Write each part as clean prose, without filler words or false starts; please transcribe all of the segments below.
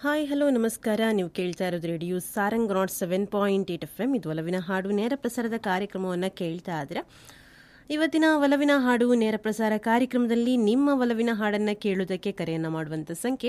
Hi hello ನಮಸ್ಕಾರ. ನೀವು ಕೇಳ್ತಾ ಇರೋದು ರೇಡಿಯೋ ಸಾರಂಗ್ 7.8 FM. ಇದು ಒಲವಿನ ಹಾಡು ನೇರ ಪ್ರಸಾರದ ಕಾರ್ಯಕ್ರಮವನ್ನು ಕೇಳ್ತಾ ಇದ್ರೆ ಇವತ್ತಿನ ಒಲವಿನ ಹಾಡು ನೇರ ಪ್ರಸಾರ ಕಾರ್ಯಕ್ರಮದಲ್ಲಿ ನಿಮ್ಮ ಒಲವಿನ ಹಾಡನ್ನು ಕೇಳುವುದಕ್ಕೆ ಕರೆಯನ್ನು ಮಾಡುವಂಥ ಸಂಖ್ಯೆ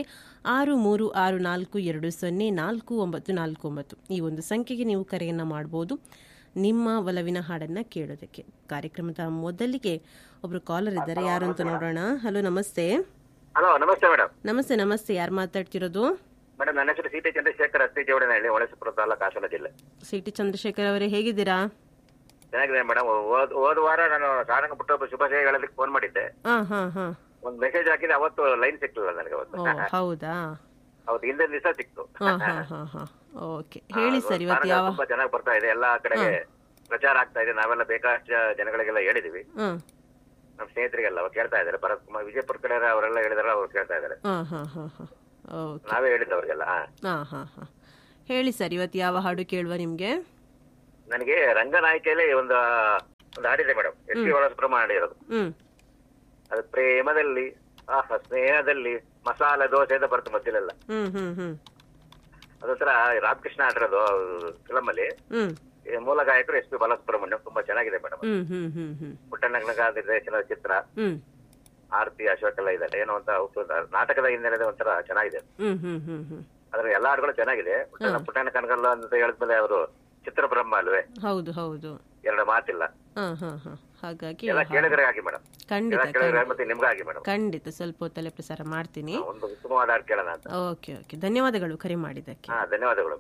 6362204949. ಈ ಒಂದು ಸಂಖ್ಯೆಗೆ ನೀವು ಕರೆಯನ್ನು ಮಾಡ್ಬೋದು ನಿಮ್ಮ ಒಲವಿನ ಹಾಡನ್ನು ಕೇಳೋದಕ್ಕೆ. ಕಾರ್ಯಕ್ರಮದ ಮೊದಲಿಗೆ ಒಬ್ರು ಕಾಲರ್ ಇದ್ದಾರೆ, ಯಾರು ಅಂತ ನೋಡೋಣ. ಹಲೋ ನಮಸ್ತೆ. ಹಲೋ ನಮಸ್ತೆ ಮೇಡಮ್. ನಮಸ್ತೆ ನಮಸ್ತೆ. ಯಾರು ಮಾತಾಡ್ತಿರೋದು? ಮೇಡಮ್ ನನ್ನ ಹೆಸರು ಸಿಟಿ ಚಂದ್ರಶೇಖರ್, ಅಸ್ತಿ ಜೋಡನಹಳ್ಳಿ, ಹೊಳೆಸಪುರ ತಾಲೂಕು, ಹಾಸನ ಜಿಲ್ಲೆ. ಸಿಟಿ ಚಂದ್ರಶೇಖರ್ ಅವರೇ, ಹೇಗಿದ್ದೀರಾ? ಚೆನ್ನಾಗಿದೆ ಮೇಡಮ್. ಹೋದ ವಾರ ನಾನು ಸಾರಂಗ ಪುಟ್ಟೊಬ್ಬ ಶುಭಾಶಯ ಹೇಳೋದಕ್ಕೆ ಫೋನ್ ಮಾಡಿದ್ದೆ. ಒಂದು ಮೆಸೇಜ್ ಹಾಕಿದ್ರೆ ಅವತ್ತು ಲೈನ್ ಸಿಕ್ಕಿಲ್ಲ ನನಗೆ. ಅವತ್ತು ಹೌದಾ? ಅವತ್ತು ಹಿಂದಿನ ದಿವಸ ಸಿಕ್ತು. ಓಕೆ, ಹೇಳಿ ಸರ್. ಇವತ್ತು ಯಾವ ತುಂಬಾ ಚೆನ್ನಾಗಿ ಬರ್ತಾ ಇದೆ, ಎಲ್ಲಾ ಕಡೆಗೆ ಪ್ರಚಾರ ಆಗ್ತಾ ಇದೆ. ನಾವೆಲ್ಲ ಬೇಕಾದಷ್ಟು ಜನಗಳಿಗೆಲ್ಲ ಹೇಳಿದೀವಿ, ನಮ್ಮ ಸ್ನೇಹಿತರಿಗೆಲ್ಲ ಅವ್ರು ಕೇಳ್ತಾ ಇದಾರೆ. ಭರತ್ ಕುಮಾರ್ ವಿಜಯಪುರ ಕಡೆ ಅವರೆಲ್ಲ ಹೇಳಿದಾರೆ, ಅವ್ರು ಕೇಳ್ತಾ ಇದಾರೆ. ನಾವೇ ಹೇಳಿದ್ದು ಅವ್ರಿಗೆಲ್ಲ. ಹೇಳಿ ಸರ್, ಇವತ್ತು ಯಾವ ಹಾಡು ಕೇಳುವ ನಿಮ್ಗೆ? ನನಗೆ ರಂಗನಾಯಕಿಯಲ್ಲಿ ಒಂದು ಹಾಡಿದೆ ಮೇಡಮ್, ಎಸ್ ಪಿ ಬಾಲಸುಬ್ರಹ್ಮಣ್ಯ ಹಾಡಿರೋದು. ಅದು ಪ್ರೇಮದಲ್ಲಿ ಸ್ನೇಹದಲ್ಲಿ ಮಸಾಲೆ ದೋಸೆ ಅಂತ ಬರುತ್ತೆ ಮಧ್ಯಲೆಲ್ಲ. ಅದೊಂಥರ ರಾಮಕೃಷ್ಣ ಹಾಡಿರೋದು ಫಿಲಮ್ ಅಲ್ಲಿ. ಮೂಲ ಗಾಯಕರು ಎಸ್ ಪಿ ಬಾಲಸುಬ್ರಹ್ಮಣ್ಯ. ತುಂಬಾ ಚೆನ್ನಾಗಿದೆ ಮೇಡಮ್. ಪುಟ್ಟನಗ್ನಗ ನಿರ್ದೇಶನದ ಚಿತ್ರ. ಆರತಿ ಅಶೋಕ್ ಎಲ್ಲ ಇದ್ದಾರೆ. ಏನೋ ಅಂತ ನಾಟಕದ ಹಿನ್ನೆಲೆ ಒಂಥರ ಚೆನ್ನಾಗಿದೆ. ಅದ್ರ ಎಲ್ಲಾ ಹಾಡುಗಳು ಚೆನ್ನಾಗಿದೆ. ಪುಟ್ಟನ ಕನಗಲ್ಲ ಅಂತ ಹೇಳಿದ್ಮೇಲೆ ಅವರು ಚಿತ್ರ ಬ್ರಹ್ಮ ಅಲ್ವೇ? ಹೌದು ಹೌದು, ಎರಡು ಮಾತಿಲ್ಲ. ಹಾಗಾಗಿ ಎಲ್ಲ ಕೇಳಿದ್ರಾಗಿ ಮೇಡಮ್. ಖಂಡಿತ ಮತ್ತೆ ನಿಮ್ಗಾಗಿ ಮೇಡಮ್. ಖಂಡಿತ ಸ್ವಲ್ಪ ಹೊತ್ತಲ್ಲೇ ಪ್ರಸಾರ ಮಾಡ್ತೀನಿ. ಒಂದು ಉತ್ತಮವಾದ ಹಾಡು ಕೇಳೋಣ ಅಂತ. ಓಕೆ ಓಕೆ, ಧನ್ಯವಾದಗಳು ಕರೆ ಮಾಡಿದ್ದಕ್ಕೆ. ಧನ್ಯವಾದಗಳು.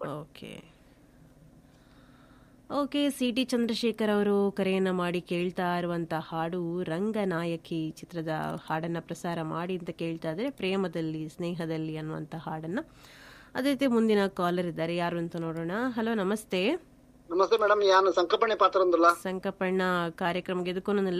ಓಕೆ, ಸಿಟಿ ಚಂದ್ರಶೇಖರ್ ಅವರು ಕರೆಯನ್ನು ಮಾಡಿ ಕೇಳ್ತಾ ಇರುವಂಥ ಹಾಡು ರಂಗನಾಯಕಿ ಚಿತ್ರದ ಹಾಡನ್ನು ಪ್ರಸಾರ ಮಾಡಿ ಅಂತ ಕೇಳ್ತಾ ಇದ್ದಾರೆ. ಪ್ರೇಮದಲ್ಲಿ ಸ್ನೇಹದಲ್ಲಿ ಅನ್ನುವಂಥ ಹಾಡನ್ನು. ಅದೇ ರೀತಿ ಮುಂದಿನ ಕಾಲರ್ ಇದ್ದಾರೆ, ಯಾರು ಅಂತ ನೋಡೋಣ. ಹಲೋ ನಮಸ್ತೆ. ನಮಸ್ತೆ ಮೇಡಮ್, ಯಾನು ಸಂಕಪಣ್ಣೆ ಪಾತ್ರ ಸಂಕಪಣ್ಣ ಕಾರ್ಯಕ್ರಮಕ್ಕೆ ಎದುಕೊನಲ್ಲ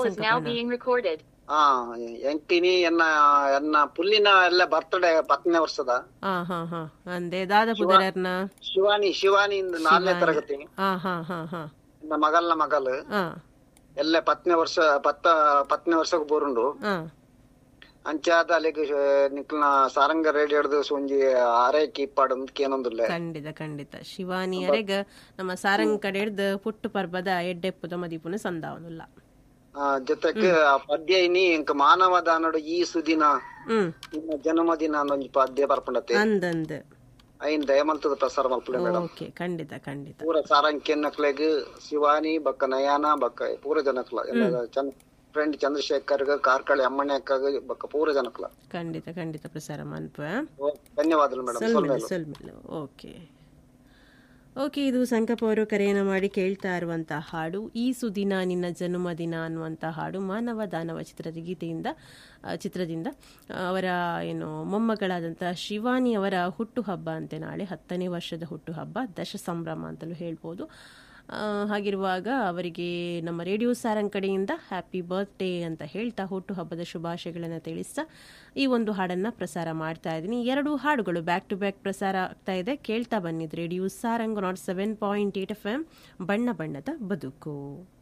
ಎಂಟಿನಿ ಎನ್ನ ಪುಲ್ಲಿನ ಎಲ್ಲ ಬರ್ತಡೇ 10ನೇ ವರ್ಷದ. ಅಂದೆ ದಾದ ಪುದರರ್ನ ಶಿವಾನಿ 4ನೇ ತರಗತಿ. ಮಗಲ್ನ ಮಗಲು ಎಲ್ಲ 10ನೇ ವರ್ಷಕ್ಕೆ ಬೋರುಂಡು. ಅಂಚಾದ ಅಲ್ಲಿಗೆ ನಿಕ್ಲನ ಸಾರಂಗ ರೇಡಿಯೋದು ಒಂಜಿ ಆರೈಕೆ ಇಪ್ಪಾಡು ಏನೊಂದಿಲ್ಲ. ಖಂಡಿತ ಶಿವಾನಿ ಅರೆಗ ನಮ್ಮ ಸಾರಂಗ ಕಡೆ ಹಿಡ್ದು ಪುಟ್ಟು ಪರ್ಬದ ಎಡ್ಡೆಪ್ಪುದ ಮದಿಪುನ ಸಂದಾವನುಲ್ಲ. ಜೊತೆಗೆ ಪದ್ಯ ಇನಿ ಇಂಕ ಮಾನವ ದಾನೋಡು ಈ ಸುದಿನ ನಿಮ್ಮ ಜನ್ಮದಿನ ಅನ್ನೊಂದು ಪದ್ಯ ಬರ್ಪಂಡತೆ ಅಂದಂದ ಐನ್ ದಯಮಂತದ ಪ್ರಸಾರ ಮಲ್ಪಡೆ ಮೇಡಮ್. ಖಂಡಿತ ಪೂರ ಸಾರಂಕ್ಯನಕ್ಲೆಗ್ ಶಿವಾನಿ ಬಕ್ಕ ನಯಾನ ಬಕ್ಕ ಪೂರ ಜನಕ್ಲ ಎಲ್ಲ ಫ್ರೆಂಡ್ ಚಂದ್ರಶೇಖರ್ ಕಾರ್ಕಳಿ ಅಮ್ಮಣ್ಣೆ ಅಕ್ಕಾಗ ಬಕ್ಕ ಪೂರ ಜನಕ್ಲ ಖಂಡಿತ ಪ್ರಸಾರ ಮನ್ಪ. ಧನ್ಯವಾದಗಳು ಮೇಡಮ್. ಓಕೆ, ಇದು ಸಂಕಪ್ಪ ಅವರು ಕರೆಯನ್ನು ಮಾಡಿ ಕೇಳ್ತಾ ಇರುವಂಥ ಹಾಡು ಈ ಸುದಿನ ನಿನ್ನ ಜನ್ಮದಿನ ಅನ್ನುವಂಥ ಹಾಡು ಮಾನವ ದಾನವ ಚಿತ್ರದಿಂದ ಅವರ ಮೊಮ್ಮಗಳಾದಂಥ ಶಿವಾನಿ ಅವರ ಹುಟ್ಟುಹಬ್ಬ ಅಂತೆ. ನಾಳೆ 10ನೇ ವರ್ಷದ ಹುಟ್ಟುಹಬ್ಬ, ದಶ ಸಂಭ್ರಮ ಅಂತಲೂ ಹೇಳ್ಬೋದು. ಹಾಗಿರುವಾಗ ಅವರಿಗೆ ನಮ್ಮ ರೇಡಿಯೋ ಸಾರಂಗ್ ಕಡೆಯಿಂದ ಹ್ಯಾಪಿ ಬರ್ತ್ಡೇ ಅಂತ ಹೇಳ್ತಾ ಹುಟ್ಟುಹಬ್ಬದ ಶುಭಾಶಯಗಳನ್ನು ತಿಳಿಸ್ತಾ ಈ ಒಂದು ಹಾಡನ್ನು ಪ್ರಸಾರ ಮಾಡ್ತಾ ಇದ್ದೀನಿ. 2 ಹಾಡುಗಳು ಬ್ಯಾಕ್ ಟು ಬ್ಯಾಕ್ ಪ್ರಸಾರ ಆಗ್ತಾ ಇದೆ, ಕೇಳ್ತಾ ಬನ್ನಿದ್ದು ರೇಡಿಯೋ ಸಾರಂಗ್ 7.8 FM. ಬಣ್ಣ ಬಣ್ಣದ ಬದುಕು.